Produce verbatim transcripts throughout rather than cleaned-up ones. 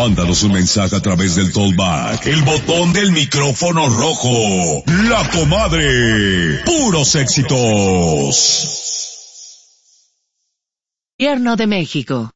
Mándanos un mensaje a través del Talkback, el botón del micrófono rojo. La Comadre. Puros éxitos. Gobierno de México.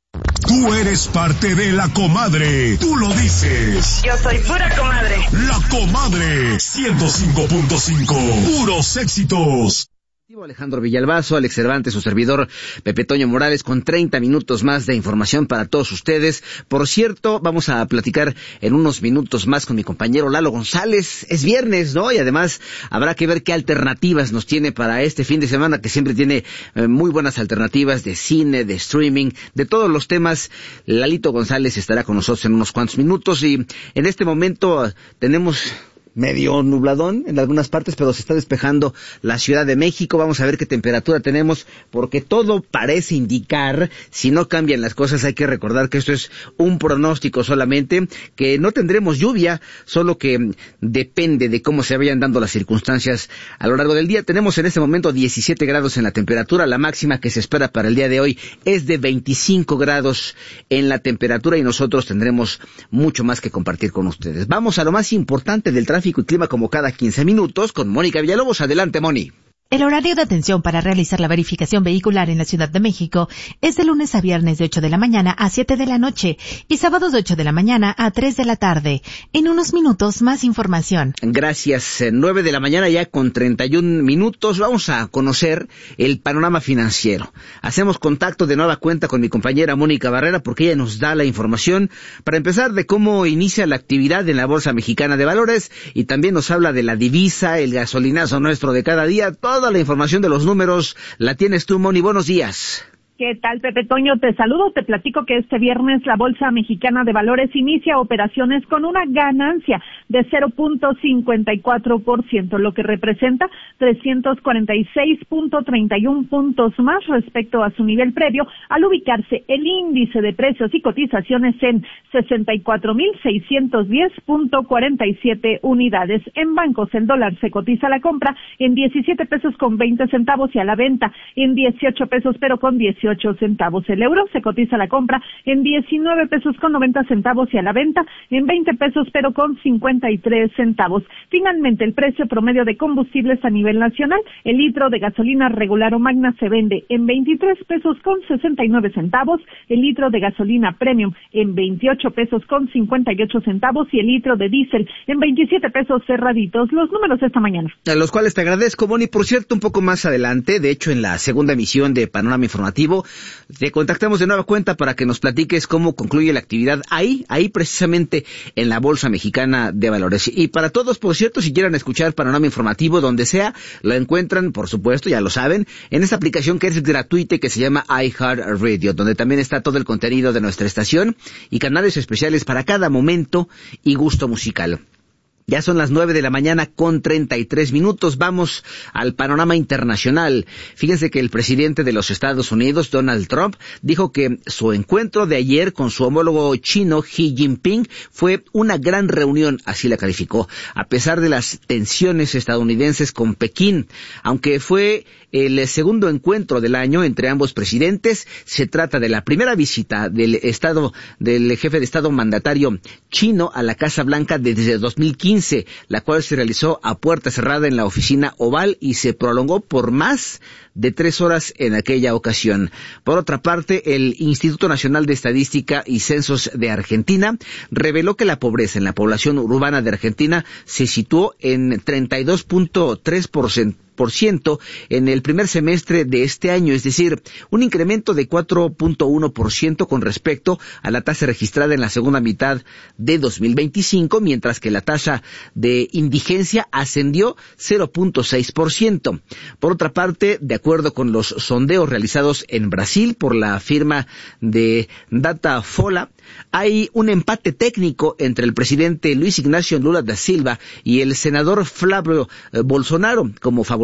Tú eres parte de La Comadre. Tú lo dices. Yo soy pura comadre. La Comadre. ciento cinco punto cinco. Puros éxitos. Alejandro Villalbazo, Alex Cervantes, su servidor Pepe Toño Morales, con treinta minutos más de información para todos ustedes. Por cierto, vamos a platicar en unos minutos más con mi compañero Lalo González. Es viernes, ¿no? Y además habrá que ver qué alternativas nos tiene para este fin de semana, que siempre tiene eh, muy buenas alternativas de cine, de streaming, de todos los temas. Lalito González estará con nosotros en unos cuantos minutos y en este momento tenemos medio nubladón en algunas partes, pero se está despejando la Ciudad de México. Vamos a ver qué temperatura tenemos, porque todo parece indicar, si no cambian las cosas, hay que recordar que esto es un pronóstico solamente, que no tendremos lluvia, solo que depende de cómo se vayan dando las circunstancias a lo largo del día. Tenemos en este momento diecisiete grados en la temperatura, la máxima que se espera para el día de hoy es de veinticinco grados en la temperatura y nosotros tendremos mucho más que compartir con ustedes. Vamos a lo más importante del tráfico y clima como cada quince minutos con Mónica Villalobos. Adelante, Moni. El horario de atención para realizar la verificación vehicular en la Ciudad de México es de lunes a viernes de ocho de la mañana a siete de la noche y sábados de ocho de la mañana a tres de la tarde. En unos minutos, más información. Gracias. nueve de la mañana ya con treinta y un minutos. Vamos a conocer el panorama financiero. Hacemos contacto de nueva cuenta con mi compañera Mónica Barrera porque ella nos da la información para empezar de cómo inicia la actividad en la Bolsa Mexicana de Valores y también nos habla de la divisa, el gasolinazo nuestro de cada día. Toda la información de los números la tienes tú, Moni. Buenos días. ¿Qué tal, Pepe Toño? Te saludo, te platico que este viernes la Bolsa Mexicana de Valores inicia operaciones con una ganancia de cero punto cincuenta y cuatro por ciento, lo que representa trescientos cuarenta y seis punto treinta y uno puntos más respecto a su nivel previo, al ubicarse el índice de precios y cotizaciones en sesenta y cuatro mil seiscientos diez punto cuarenta y siete unidades. En bancos, el dólar se cotiza a la compra en diecisiete pesos con veinte centavos y a la venta en dieciocho pesos pero con dieciocho centavos. El euro se cotiza a la compra en diecinueve pesos con noventa centavos y a la venta en veinte pesos pero con cincuenta y tres centavos. Finalmente, el precio promedio de combustibles a nivel nacional, el litro de gasolina regular o magna se vende en veintitrés pesos con sesenta y nueve centavos, el litro de gasolina premium en veintiocho pesos con cincuenta y ocho centavos y el litro de diésel en veintisiete pesos cerraditos. Los números esta mañana. A los cuales te agradezco, Moni. Por cierto, un poco más adelante, de hecho en la segunda emisión de Panorama Informativo, te contactamos de nueva cuenta para que nos platiques cómo concluye la actividad ahí, ahí precisamente en la Bolsa Mexicana de Valores. Y para todos, por cierto, si quieren escuchar Panorama Informativo donde sea, lo encuentran, por supuesto, ya lo saben, en esta aplicación que es gratuita y que se llama iHeartRadio, donde también está todo el contenido de nuestra estación y canales especiales para cada momento y gusto musical. Ya son las nueve de la mañana con treinta y tres minutos. Vamos al panorama internacional. Fíjense que el presidente de los Estados Unidos, Donald Trump, dijo que su encuentro de ayer con su homólogo chino, Xi Jinping, fue una gran reunión, así la calificó, a pesar de las tensiones estadounidenses con Pekín. Aunque fue el segundo encuentro del año entre ambos presidentes, se trata de la primera visita del estado, del jefe de Estado mandatario chino a la Casa Blanca desde dos mil quince. La cual se realizó a puerta cerrada en la oficina oval y se prolongó por más de tres horas en aquella ocasión. Por otra parte, el Instituto Nacional de Estadística y Censos de Argentina reveló que la pobreza en la población urbana de Argentina se situó en treinta y dos punto tres por ciento por ciento en el primer semestre de este año, es decir, un incremento de cuatro punto uno por ciento con respecto a la tasa registrada en la segunda mitad de dos mil veinticinco, mientras que la tasa de indigencia ascendió cero punto seis por ciento. Por otra parte, de acuerdo con los sondeos realizados en Brasil por la firma de Datafolha, hay un empate técnico entre el presidente Luis Ignacio Lula da Silva y el senador Flávio Bolsonaro como favorito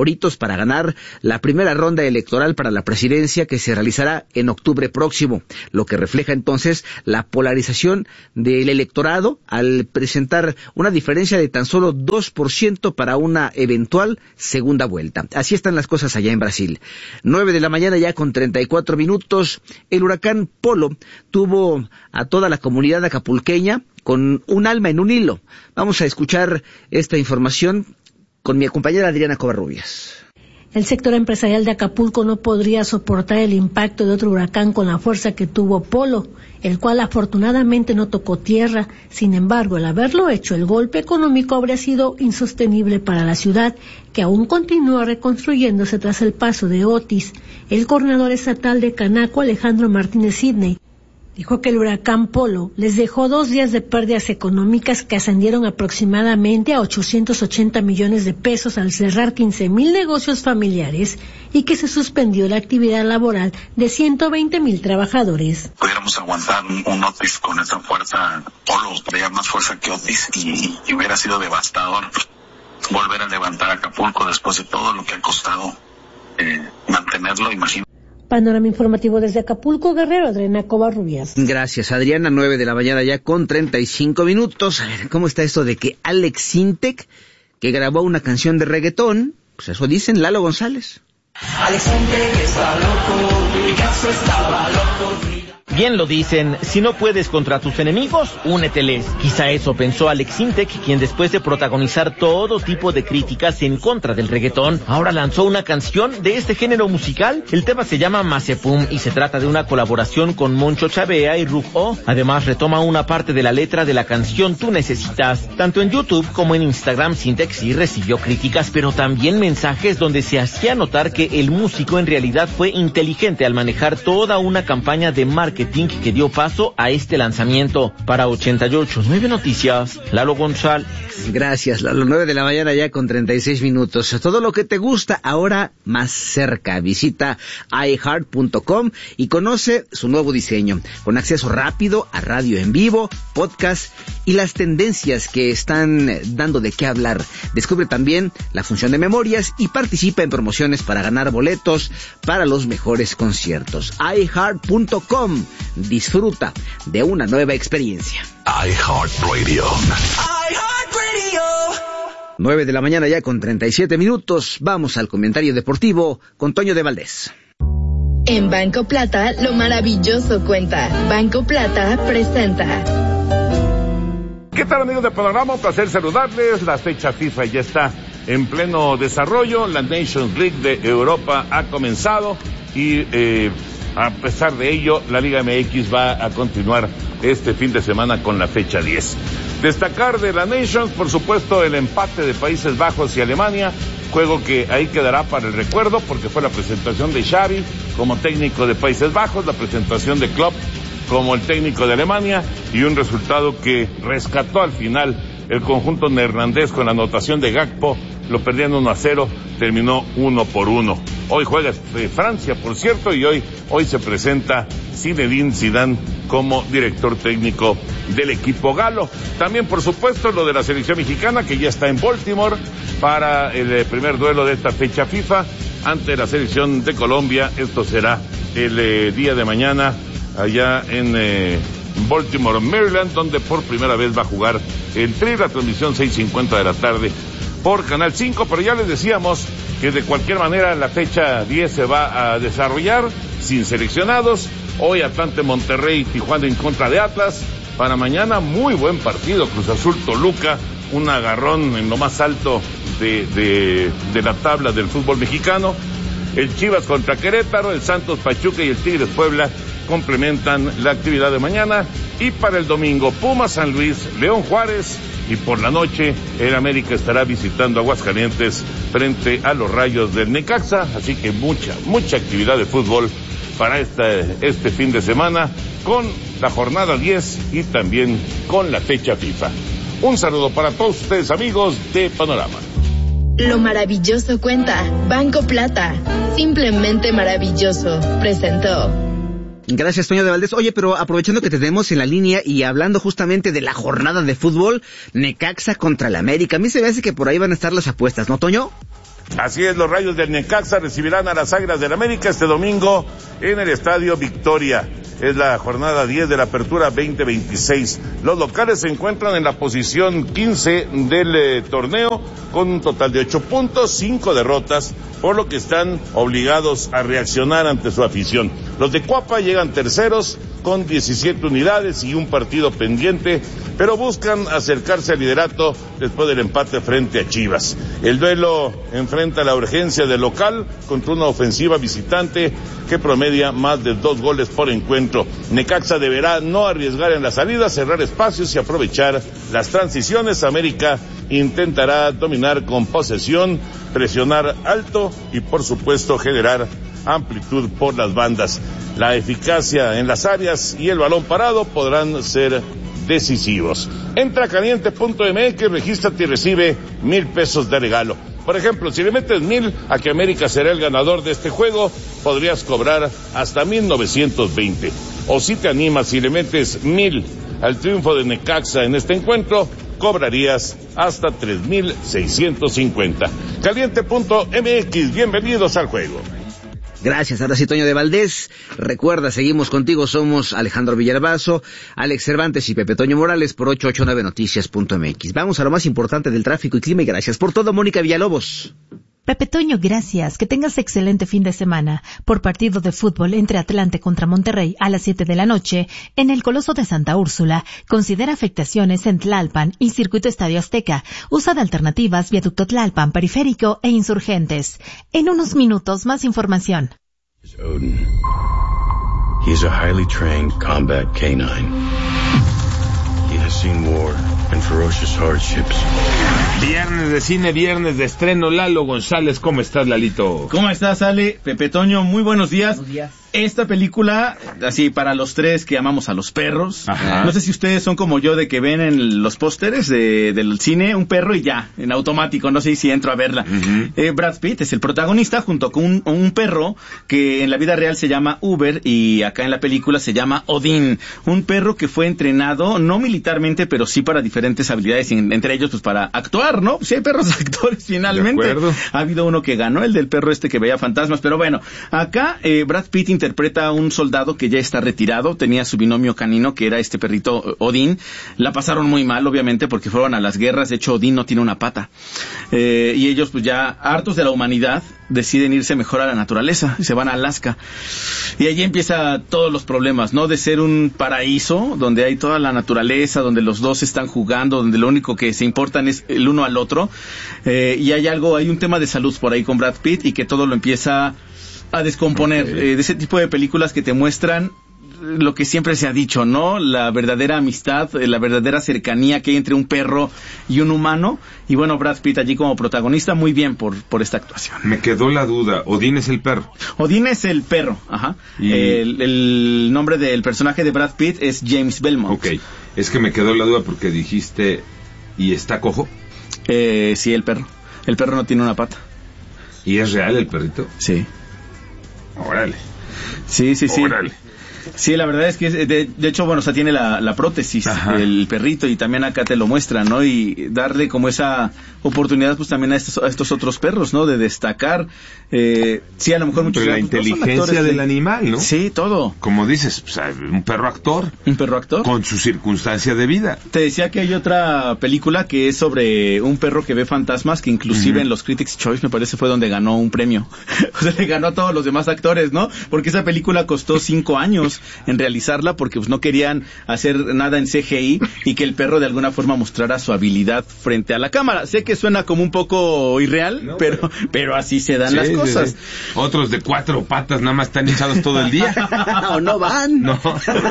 favoritos para ganar la primera ronda electoral para la presidencia que se realizará en octubre próximo, lo que refleja entonces la polarización del electorado al presentar una diferencia de tan solo dos por ciento para una eventual segunda vuelta. Así están las cosas allá en Brasil. Nueve de la mañana ya con treinta y cuatro minutos. El huracán Polo tuvo a toda la comunidad acapulqueña con un alma en un hilo. Vamos a escuchar esta información con mi compañera Adriana Covarrubias. El sector empresarial de Acapulco no podría soportar el impacto de otro huracán con la fuerza que tuvo Polo, el cual afortunadamente no tocó tierra. Sin embargo, al haberlo hecho, el golpe económico habría sido insostenible para la ciudad, que aún continúa reconstruyéndose tras el paso de Otis. El coordinador estatal de Canaco, Alejandro Martínez Sidney, dijo que el huracán Polo les dejó dos días de pérdidas económicas que ascendieron aproximadamente a ochocientos ochenta millones de pesos al cerrar quince mil negocios familiares y que se suspendió la actividad laboral de ciento veinte mil trabajadores. Pudiéramos aguantar un, un Otis con esa fuerza, Polo tenía más fuerza que Otis y, y hubiera sido devastador volver a levantar Acapulco después de todo lo que ha costado eh, mantenerlo, imagínate. Panorama informativo desde Acapulco, Guerrero, Adriana Covarrubias. Gracias, Adriana. Nueve de la mañana ya con treinta y cinco minutos. A ver, ¿cómo está esto de que Alex Sintek, que grabó una canción de reggaetón, pues eso dicen Lalo González? Alex Sintek está loco, Picasso estaba loco. Bien lo dicen, si no puedes contra tus enemigos, úneteles. Quizá eso pensó Alex Sintek, quien después de protagonizar todo tipo de críticas en contra del reggaetón, ahora lanzó una canción de este género musical. El tema se llama Mazepum y se trata de una colaboración con Moncho Chavea y Rug O. Además retoma una parte de la letra de la canción Tú Necesitas. Tanto en YouTube como en Instagram, Sintek sí recibió críticas, pero también mensajes donde se hacía notar que el músico en realidad fue inteligente al manejar toda una campaña de marketing que dio paso a este lanzamiento. Para ochenta y ocho punto nueve Noticias, Lalo González. Gracias, Lalo. Nueve de la mañana ya con treinta y seis minutos. Todo lo que te gusta ahora más cerca. Visita i heart punto com y conoce su nuevo diseño, con acceso rápido a radio en vivo, podcast y las tendencias que están dando de qué hablar. Descubre también la función de memorias y participa en promociones para ganar boletos para los mejores conciertos. i heart punto com. Disfruta de una nueva experiencia. iHeartRadio. iHeartRadio. Nueve de la mañana ya con treinta y siete minutos. Vamos al comentario deportivo con Toño de Valdés. En Banco Plata, lo maravilloso cuenta. Banco Plata presenta. ¿Qué tal, amigos de Panorama? Un placer saludarles. La fecha FIFA ya está en pleno desarrollo. La Nations League de Europa ha comenzado y eh, a pesar de ello, la Liga M X va a continuar este fin de semana con la fecha diez. Destacar de la Nations, por supuesto, el empate de Países Bajos y Alemania, juego que ahí quedará para el recuerdo porque fue la presentación de Xavi como técnico de Países Bajos, la presentación de Klopp como el técnico de Alemania y un resultado que rescató al final el conjunto neerlandés con la anotación de Gakpo. Lo perdían uno a cero, terminó uno por uno. Hoy juega eh, Francia, por cierto, y hoy, hoy se presenta Zinedine Zidane como director técnico del equipo galo. También, por supuesto, lo de la selección mexicana, que ya está en Baltimore para el eh, primer duelo de esta fecha FIFA ante la selección de Colombia. Esto será el eh, día de mañana allá en eh, Baltimore, Maryland, donde por primera vez va a jugar el Tri, la transmisión seis cincuenta de la tarde por Canal cinco, pero ya les decíamos que de cualquier manera la fecha diez se va a desarrollar sin seleccionados. Hoy Atlante Monterrey, Tijuana en contra de Atlas. Para mañana muy buen partido, Cruz Azul Toluca, un agarrón en lo más alto de, de, de la tabla del fútbol mexicano. El Chivas contra Querétaro, el Santos Pachuca y el Tigres Puebla complementan la actividad de mañana. Y para el domingo, Pumas San Luis, León Juárez, y por la noche el América estará visitando Aguascalientes frente a los Rayos del Necaxa. Así que mucha, mucha actividad de fútbol para este, este fin de semana, con la jornada diez y también con la fecha FIFA. Un saludo para todos ustedes, amigos de Panorama. Lo maravilloso cuenta. Banco Plata. Simplemente maravilloso. Presentó. Gracias, Toño de Valdés. Oye, pero aprovechando que te tenemos en la línea y hablando justamente de la jornada de fútbol, Necaxa contra el América. A mí se me hace que por ahí van a estar las apuestas, ¿no, Toño? Así es, los Rayos del Necaxa recibirán a las Águilas del América este domingo en el Estadio Victoria. Es la jornada diez de la Apertura veinte veintiséis. Los locales se encuentran en la posición quince del eh, torneo con un total de ocho puntos, cinco derrotas, por lo que están obligados a reaccionar ante su afición. Los de Cuapa llegan terceros con diecisiete unidades y un partido pendiente, pero buscan acercarse al liderato después del empate frente a Chivas. El duelo enfrenta la urgencia del local contra una ofensiva visitante que promedia más de dos goles por encuentro. Necaxa deberá no arriesgar en la salida, cerrar espacios y aprovechar las transiciones. América intentará dominar con posesión, presionar alto y por supuesto generar amplitud por las bandas. La eficacia en las áreas y el balón parado podrán ser decisivos. Entra a caliente punto m x, regístrate y recibe mil pesos de regalo. Por ejemplo, si le metes mil a que América será el ganador de este juego, podrías cobrar hasta mil novecientos veinte. O si te animas y le metes mil al triunfo de Necaxa en este encuentro, cobrarías hasta tres mil seiscientos cincuenta. caliente punto m x, bienvenidos al juego. Gracias, ahora sí, Toño de Valdés. Recuerda, seguimos contigo, somos Alejandro Villalbazo, Alex Cervantes y Pepe Toño Morales por ochocientos ochenta y nueve noticias punto m x. Vamos a lo más importante del tráfico y clima y gracias por todo, Mónica Villalobos. Pepe Toño, gracias. Que tengas excelente fin de semana. Por partido de fútbol entre Atlante contra Monterrey a las siete de la noche, en el Coloso de Santa Úrsula, considera afectaciones en Tlalpan y Circuito Estadio Azteca. Usa de alternativas Viaducto Tlalpan, Periférico e Insurgentes. En unos minutos, más información. Odin. He's a highly trained combat canine. He has seen war and ferocious hardships. Viernes de cine, viernes de estreno. Lalo González, ¿cómo estás, Lalito? ¿Cómo estás, Ale? Pepe Toño, muy buenos días. Buenos días. Esta película, así para los tres que amamos a los perros. Ajá. No sé si ustedes son como yo de que ven en los pósteres de, del cine un perro y ya, en automático, no sé si entro a verla. Uh-huh. eh, Brad Pitt es el protagonista junto con un, un perro que en la vida real se llama Uber y acá en la película se llama Odín. Un perro que fue entrenado, no militarmente, pero sí para diferentes habilidades, entre ellos pues para actuar, ¿no? Sí hay perros actores finalmente. De acuerdo. Ha habido uno que ganó, el del perro este que veía fantasmas, pero bueno, acá eh, Brad Pitt interpreta a un soldado que ya está retirado, tenía su binomio canino que era este perrito Odín. La pasaron muy mal, obviamente, porque fueron a las guerras. De hecho, Odín no tiene una pata. Eh, y ellos, pues ya hartos de la humanidad, deciden irse mejor a la naturaleza y se van a Alaska. Y allí empieza todos los problemas, ¿no? De ser un paraíso donde hay toda la naturaleza, donde los dos están jugando, donde lo único que se importan es el uno al otro. Eh, y hay algo, hay un tema de salud por ahí con Brad Pitt y que todo lo empieza a descomponer. Okay. Eh, de ese tipo de películas que te muestran lo que siempre se ha dicho, ¿no? La verdadera amistad, la verdadera cercanía que hay entre un perro y un humano. Y bueno, Brad Pitt allí como protagonista, muy bien por, por esta actuación. Me quedó la duda, ¿Odín es el perro? Odín es el perro, ajá. Y... El, el nombre del personaje de Brad Pitt es James Belmont. Ok, es que me quedó la duda porque dijiste, ¿y está cojo? Eh, sí, el perro. El perro no tiene una pata. ¿Y es real el perrito? Sí. Órale. Sí, sí, sí. Órale. Sí, la verdad es que, de, de hecho, bueno, o sea, tiene la, la prótesis, ajá, el perrito, y también acá te lo muestran, ¿no? Y darle como esa oportunidad, pues, también a estos, a estos otros perros, ¿no? De destacar. Eh, sí, a lo mejor muchos... Pero la inteligencia del de... animal, ¿no? Sí, todo. Como dices, pues, un perro actor. Un perro actor. Con su circunstancia de vida. Te decía que hay otra película que es sobre un perro que ve fantasmas, que inclusive uh-huh. en los Critics' Choice, me parece, fue donde ganó un premio. O sea, le ganó a todos los demás actores, ¿no? Porque esa película costó cinco años en realizarla porque pues no querían hacer nada en C G I y que el perro de alguna forma mostrara su habilidad frente a la cámara. Sé que suena como un poco irreal, no, pero, pero pero así se dan sí, las cosas. Sí, sí. Otros de cuatro patas nada más están echados todo el día. O no van. No.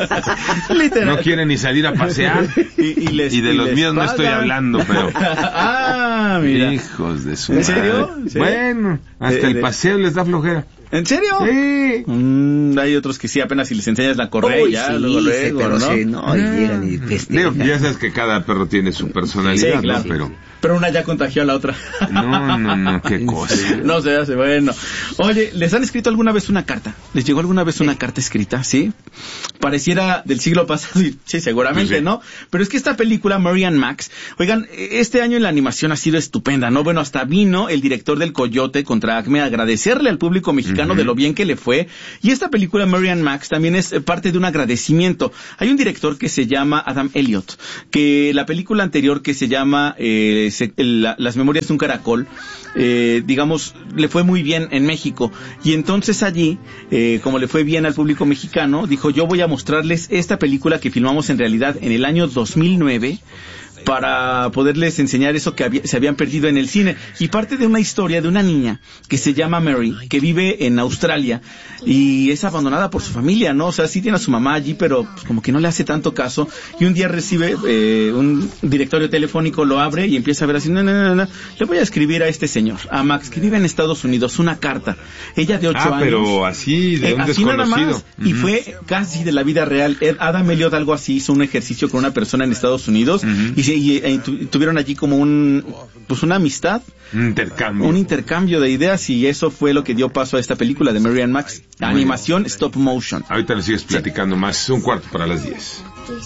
No quieren ni salir a pasear. Y, y, les, y de y los míos pagan. No estoy hablando, pero... Ah, mira. Hijos de su ¿En madre. serio? ¿Sí? Bueno, hasta de, el paseo de... les da flojera. ¿En serio? Sí. Mm, hay otros que sí, apenas si les enseñas la correa Uy, ya, sí, luego, luego, sí, pero ¿no? sí, no, y llegan y festejan. Digo, ya sabes que cada perro tiene su personalidad, Sí, claro. ¿no? Pero... Pero una ya contagió a la otra. No, no, no, qué cosa. No se hace, bueno. Oye, ¿les han escrito alguna vez una carta? ¿Les llegó alguna vez una carta escrita? ¿Sí? Pareciera del siglo pasado, y sí, seguramente, sí. ¿no? Pero es que esta película, Mary and Max, oigan, este año en la animación ha sido estupenda, ¿no? Bueno, hasta vino el director del Coyote contra Acme a agradecerle al público mexicano uh-huh. de lo bien que le fue. Y esta película, Mary and Max, también es parte de un agradecimiento. Hay un director que se llama Adam Elliott, que la película anterior que se llama... Eh, Se, la, las memorias de un caracol, eh, digamos, le fue muy bien en México, y entonces allí, eh, como le fue bien al público mexicano, dijo, yo voy a mostrarles esta película que filmamos en realidad en el año dos mil nueve, para poderles enseñar eso que había, se habían perdido en el cine, y parte de una historia de una niña que se llama Mary, que vive en Australia y es abandonada por su familia, ¿no? O sea, sí tiene a su mamá allí, pero pues, como que no le hace tanto caso, y un día recibe eh, un directorio telefónico, lo abre y empieza a ver así, no, no, no, no, le voy a escribir a este señor, a Max, que vive en Estados Unidos, una carta, ella de ocho ah, años. pero así, de un eh, así desconocido. Nada más, uh-huh. Y fue casi de la vida real. Adam Elliott algo así hizo un ejercicio con una persona en Estados Unidos, uh-huh. y Y, y tu, tuvieron allí como un pues una amistad, un intercambio un intercambio de ideas, y eso fue lo que dio paso a esta película de Mary and Max, animación stop motion. Ahorita le sigues platicando sí. más, un cuarto para las diez.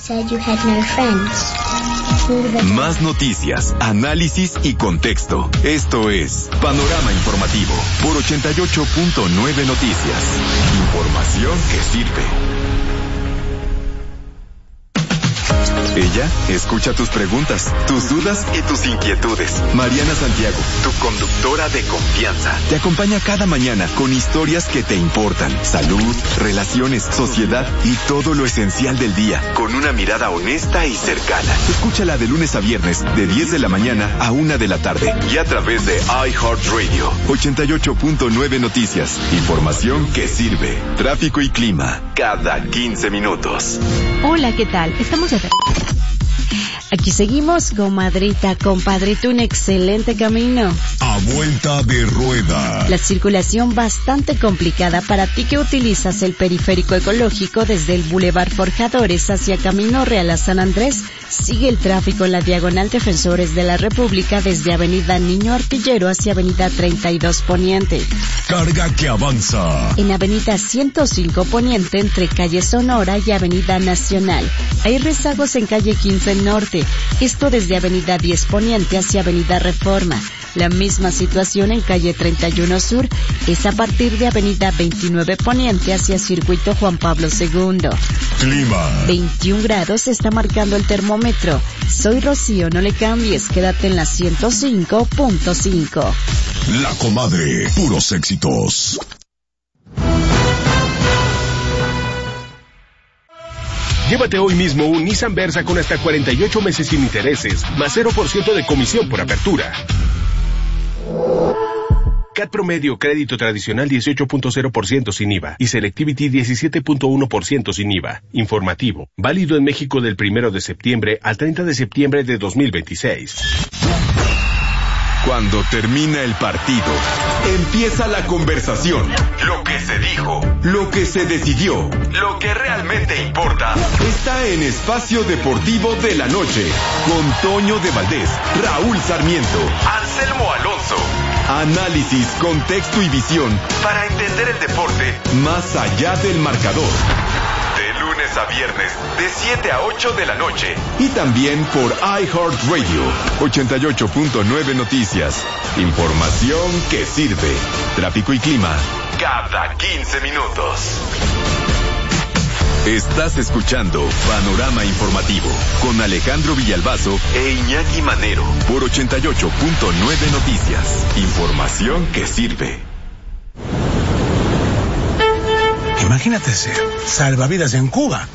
Más noticias, análisis y contexto. Esto es Panorama Informativo por ochenta y ocho punto nueve Noticias. Información que sirve. Ella escucha tus preguntas, tus dudas y tus inquietudes. Mariana Santiago, tu conductora de confianza, te acompaña cada mañana con historias que te importan. Salud, relaciones, sociedad y todo lo esencial del día, con una mirada honesta y cercana. Escúchala de lunes a viernes, de diez de la mañana a una de la tarde. Y a través de iHeartRadio, ochenta y ocho punto nueve Noticias. Información que sirve. Tráfico y clima, cada quince minutos. Hola, ¿qué tal? Estamos de... Aquí seguimos, comadrita, compadrito, un excelente camino. A vuelta de rueda. La circulación bastante complicada para ti que utilizas el periférico ecológico desde el Boulevard Forjadores hacia Camino Real a San Andrés. Sigue el tráfico en la diagonal Defensores de la República desde Avenida Niño Artillero hacia Avenida treinta y dos Poniente. Carga que avanza. En Avenida ciento cinco Poniente entre Calle Sonora y Avenida Nacional. Hay rezagos en Calle quince Norte. Esto desde Avenida diez Poniente hacia Avenida Reforma. La misma situación en Calle treinta y uno Sur es a partir de Avenida veintinueve Poniente hacia Circuito Juan Pablo segundo. Clima. veintiún grados está marcando el termómetro. Soy Rocío, no le cambies, quédate en la ciento cinco punto cinco. La Comadre, puros éxitos. Llévate hoy mismo un Nissan Versa con hasta cuarenta y ocho meses sin intereses, más cero por ciento de comisión por apertura. C A T promedio, crédito tradicional dieciocho punto cero por ciento sin I V A y Selectivity diecisiete punto uno por ciento sin I V A. Informativo, válido en México del primero de septiembre al treinta de septiembre de dos mil veintiséis. Cuando termina el partido, empieza la conversación. Lo que se dijo, lo que se decidió, lo que realmente importa, está en Espacio Deportivo de la Noche, con Toño de Valdés, Raúl Sarmiento, Anselmo Alonso. Análisis, contexto y visión para entender el deporte más allá del marcador. De lunes a viernes, de siete a ocho de la noche. Y también por iHeartRadio, ochenta y ocho punto nueve Noticias. Información que sirve. Tráfico y clima, cada quince minutos. Estás escuchando Panorama Informativo con Alejandro Villalbazo e Iñaki Manero por ochenta y ocho punto nueve Noticias. Información que sirve. Imagínate ser salvavidas en Cuba,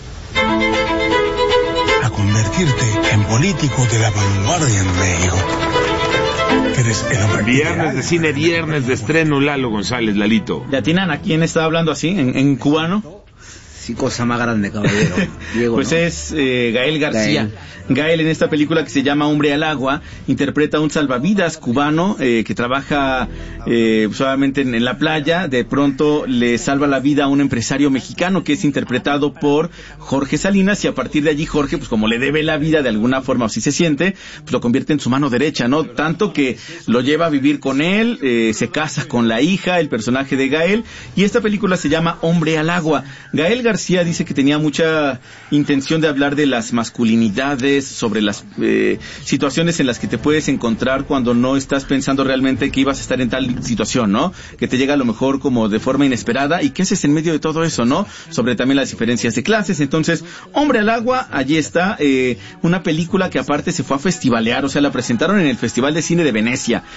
a convertirte en político de la vanguardia en México. Eres el hombre viernes ideal. de cine, viernes de estreno, Lalo González, Lalito. ¿Le atinan a quién está hablando así, en, en cubano? Sí, cosa más grande, caballero. Diego, pues ¿no? es eh, Gael García. Gael. Gael en esta película que se llama Hombre al Agua interpreta a un salvavidas cubano eh, que trabaja eh, solamente en, en la playa. De pronto le salva la vida a un empresario mexicano que es interpretado por Jorge Salinas, y a partir de allí Jorge, pues como le debe la vida de alguna forma, o así se siente, pues lo convierte en su mano derecha, ¿no? Tanto que lo lleva a vivir con él, eh, se casa con la hija, el personaje de Gael, y esta película se llama Hombre al Agua. Gael García dice que tenía mucha intención de hablar de las masculinidades, sobre las eh, situaciones en las que te puedes encontrar cuando no estás pensando realmente que ibas a estar en tal situación, ¿no? Que te llega a lo mejor como de forma inesperada, y qué haces en medio de todo eso, ¿no? Sobre también las diferencias de clases. Entonces, Hombre al Agua, allí está, eh, una película que aparte se fue a festivalear, o sea, la presentaron en el Festival de Cine de Venecia,